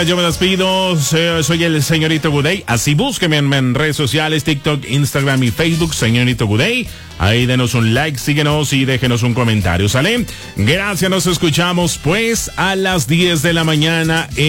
Yo me despido, soy el señorito Goodey. Así búsqueme en redes sociales, TikTok, Instagram y Facebook, señorito Goodey. Ahí denos un like, síguenos y déjenos un comentario, ¿sale? Gracias, nos escuchamos pues a las 10 de la mañana.